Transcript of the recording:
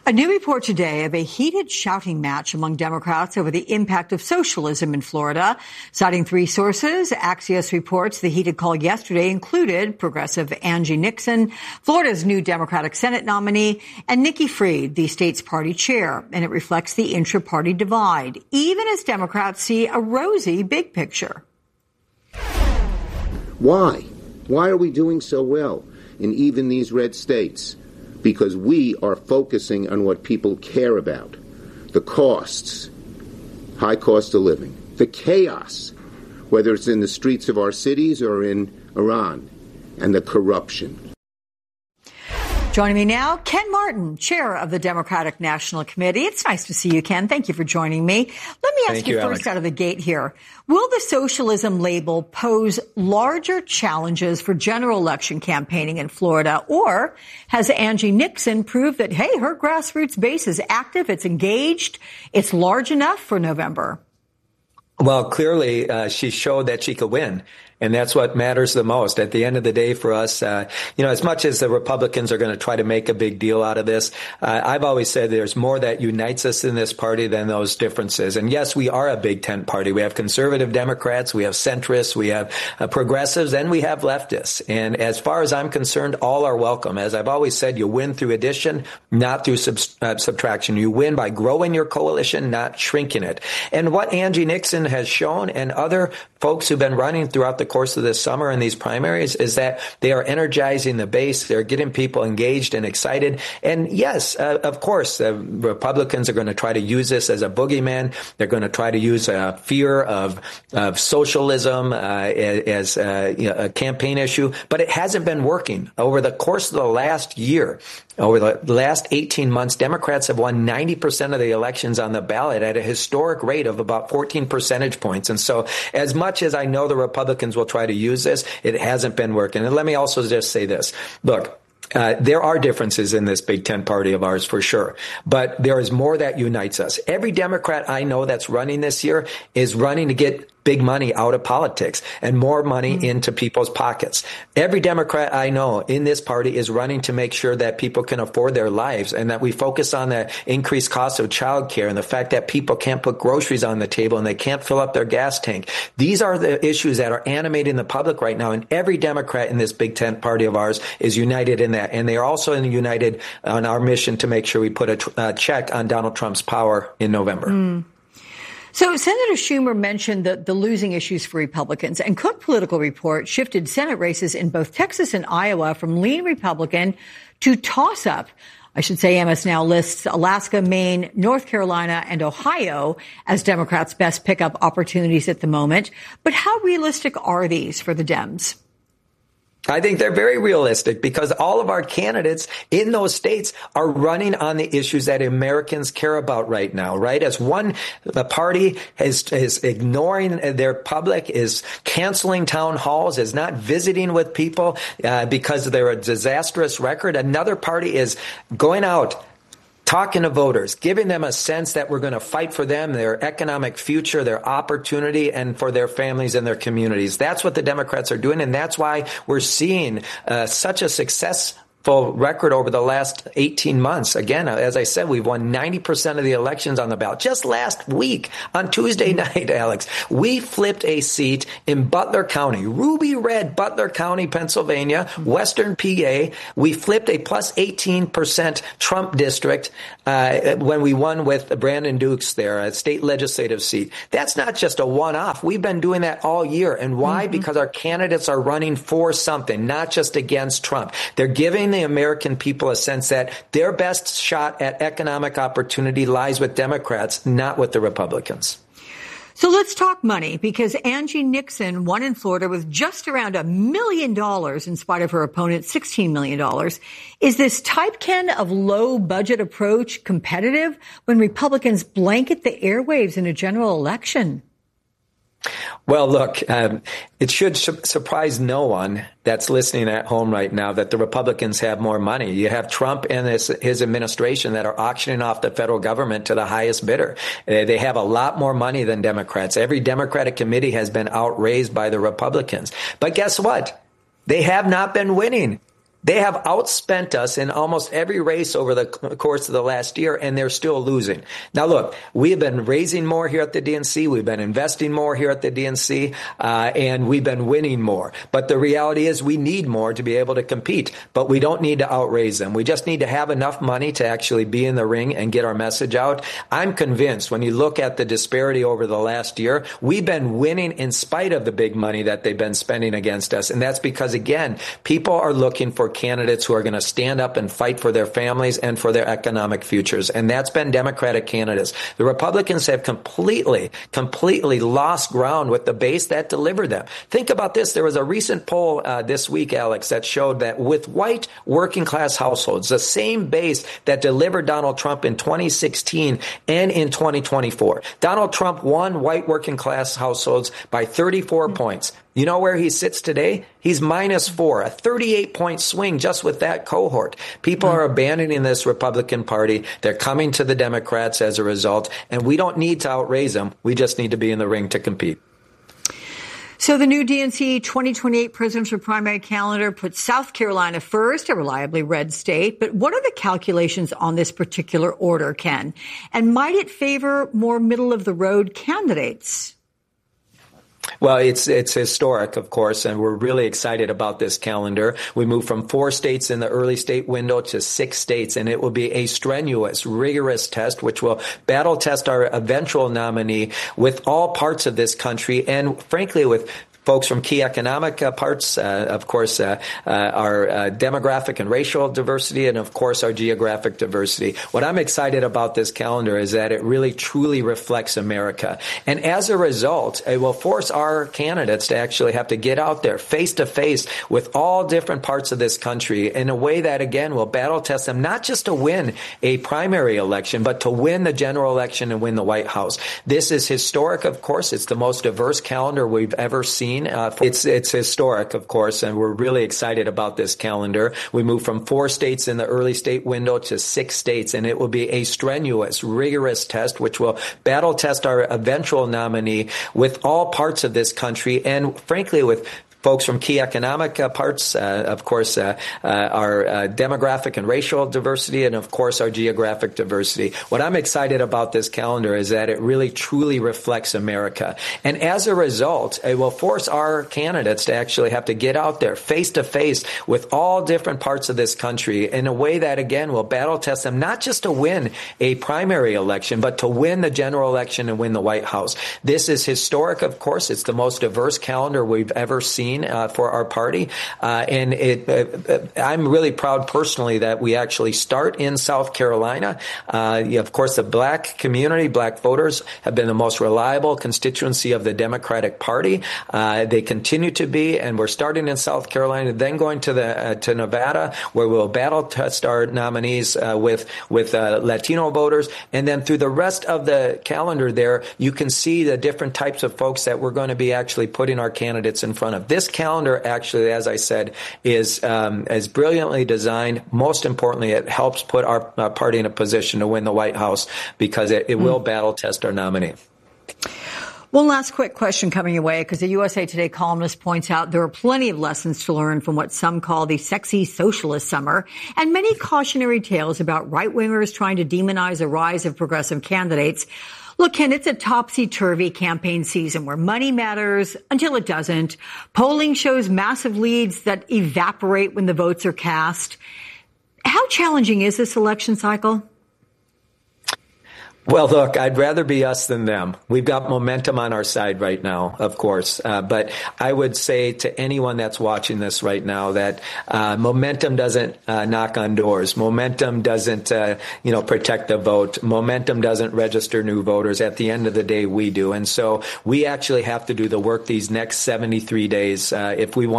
A new report today of a heated shouting match among Democrats over the impact of socialism in Florida. Citing three sources, Axios reports the heated call yesterday included progressive Angie Nixon, Florida's new Democratic Senate nominee, and Nikki Fried, the state's party chair. And it reflects the intra-party divide, even as Democrats see a rosy big picture. Why? Why are we doing so well in even these red states? Because we are focusing on what people care about. The costs, high cost of living, the chaos, whether it's in the streets of our cities or in Iran, and the corruption. Joining me now, Ken Martin, chair of the Democratic National Committee. It's nice to see you, Ken. Thank you for joining me. Let me ask you first, Alex, out of the gate here. Will the socialism label pose larger challenges for general election campaigning in Florida? Or has Angie Nixon proved that, hey, her grassroots base is active, it's engaged, it's large enough for November? Well, clearly, she showed that she could win. And that's what matters the most. At the end of the day for us, as much as the Republicans are going to try to make a big deal out of this, I've always said there's more that unites us in this party than those differences. And yes, we are a big tent party. We have conservative Democrats, we have centrists, we have progressives, and we have leftists. And as far as I'm concerned, all are welcome. As I've always said, you win through addition, not through subtraction. You win by growing your coalition, not shrinking it. And what Angie Nixon has shown, and other folks who've been running throughout the course of this summer in these primaries, is that they are energizing the base. They're getting people engaged and excited. And yes, of course, the Republicans are going to try to use this as a boogeyman. They're going to try to use a fear of socialism as a campaign issue. But it hasn't been working. Over the course of the last year, over the last 18 months, Democrats have won 90% of the elections on the ballot at a historic rate of about 14 percentage points. And so as much as I know the Republicans will try to use this, it hasn't been working. And let me also just say this. Look, there are differences in this big tent party of ours for sure, but there is more that unites us. Every Democrat I know that's running this year is running to get big money out of politics and more money into people's pockets. Every Democrat I know in this party is running to make sure that people can afford their lives and that we focus on the increased cost of childcare and the fact that people can't put groceries on the table and they can't fill up their gas tank. These are the issues that are animating the public right now, and every Democrat in this big tent party of ours is united in that. And they are also united on our mission to make sure we put a check on Donald Trump's power in November. So Senator Schumer mentioned the losing issues for Republicans, and Cook Political Report shifted Senate races in both Texas and Iowa from lean Republican to toss-up. I should say MS Now lists Alaska, Maine, North Carolina, and Ohio as Democrats' best pickup opportunities at the moment. But how realistic are these for the Dems? I think they're very realistic because all of our candidates in those states are running on the issues that Americans care about right now, right? As the party is ignoring their public, is canceling town halls, is not visiting with people because of their disastrous record. Another party is going out, talking to voters, giving them a sense that we're going to fight for them, their economic future, their opportunity, and for their families and their communities. That's what the Democrats are doing, and that's why we're seeing such a successful record over the last 18 months. Again, as I said, we've won 90% of the elections on the ballot. Just last week, on Tuesday night, Alex, we flipped a seat in Butler County, ruby red Butler County, Pennsylvania, Western PA. We flipped a plus 18% Trump district when we won with Brandon Dukes there, a state legislative seat. That's not just a one-off. We've been doing that all year. And why? Because our candidates are running for something, not just against Trump. They're giving the American people a sense that their best shot at economic opportunity lies with Democrats, not with the Republicans. So let's talk money, because Angie Nixon won in Florida with just around $1 million in spite of her opponent's $16 million. Is this type, Ken, of low budget approach competitive when Republicans blanket the airwaves in a general election? Well, look, it should surprise no one that's listening at home right now that the Republicans have more money. You have Trump and his administration that are auctioning off the federal government to the highest bidder. They have a lot more money than Democrats. Every Democratic committee has been outraised by the Republicans. But guess what? They have not been winning. They have outspent us in almost every race over the course of the last year, and they're still losing. Now, look, we have been raising more here at the DNC. We've been investing more here at the DNC, and we've been winning more. But the reality is we need more to be able to compete, but we don't need to outraise them. We just need to have enough money to actually be in the ring and get our message out. I'm convinced when you look at the disparity over the last year, we've been winning in spite of the big money that they've been spending against us. And that's because, again, people are looking for candidates who are going to stand up and fight for their families and for their economic futures. And that's been Democratic candidates. The Republicans have completely lost ground with the base that delivered them. Think about this. There was a recent poll this week, Alex, that showed that with white working class households, the same base that delivered Donald Trump in 2016 and in 2024, Donald Trump won white working class households by 34 points. You know where he sits today? He's -4, a 38-point swing just with that cohort. People are abandoning this Republican Party. They're coming to the Democrats as a result, and we don't need to outraise them. We just need to be in the ring to compete. So the new DNC 2028 presidential primary calendar puts South Carolina first, a reliably red state. But what are the calculations on this particular order, Ken? And might it favor more middle-of-the-road candidates? Well, it's historic, of course, and we're really excited about this calendar. We moved from 4 states in the early state window to 6 states, and it will be a strenuous, rigorous test, which will battle test our eventual nominee with all parts of this country and, frankly, with folks from key economic parts, of course, our demographic and racial diversity, and, of course, our geographic diversity. What I'm excited about this calendar is that it really, truly reflects America. And as a result, it will force our candidates to actually have to get out there face-to-face with all different parts of this country in a way that, again, will battle test them, not just to win a primary election, but to win the general election and win the White House. This is historic, of course. It's the most diverse calendar we've ever seen. It's historic, of course, and we're really excited about this calendar. We moved from 4 states in the early state window to 6 states, and it will be a strenuous, rigorous test, which will battle test our eventual nominee with all parts of this country and, frankly, with folks from key economic parts, of course, our demographic and racial diversity, and, of course, our geographic diversity. What I'm excited about this calendar is that it really, truly reflects America. And as a result, it will force our candidates to actually have to get out there face-to-face with all different parts of this country in a way that, again, will battle test them, not just to win a primary election, but to win the general election and win the White House. This is historic, of course. It's the most diverse calendar we've ever seen for our party. And I'm really proud personally that we actually start in South Carolina. Of course, the black community, black voters have been the most reliable constituency of the Democratic Party. They continue to be, and we're starting in South Carolina, then going to Nevada, where we'll battle test our nominees with Latino voters. And then through the rest of the calendar there, you can see the different types of folks that we're going to be actually putting our candidates in front of. This calendar, actually, as I said, is brilliantly designed. Most importantly, it helps put our party in a position to win the White House because it will battle test our nominee. One last quick question coming your way, because the USA Today columnist points out there are plenty of lessons to learn from what some call the sexy socialist summer, and many cautionary tales about right-wingers trying to demonize a rise of progressive candidates. Look, Ken, it's a topsy-turvy campaign season where money matters until it doesn't. Polling shows massive leads that evaporate when the votes are cast. How challenging is this election cycle? Well, look, I'd rather be us than them. We've got momentum on our side right now, of course. But I would say to anyone that's watching this right now that momentum doesn't knock on doors. Momentum doesn't, protect the vote. Momentum doesn't register new voters. At the end of the day, we do. And so we actually have to do the work these next 73 days if we want